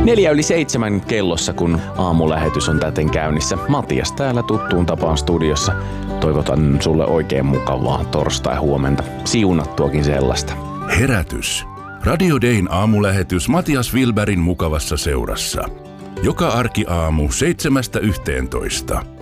6:04 kellossa, kun aamulähetys on täten käynnissä. Matias täällä tuttuun tapaan studiossa. Toivotan sulle oikein mukavaa torstai-huomenta. Siunattuakin sellaista. Herätys. Radio Dayn aamulähetys Matias Wilbergin mukavassa seurassa. Joka arkiaamu 7:00–11:00.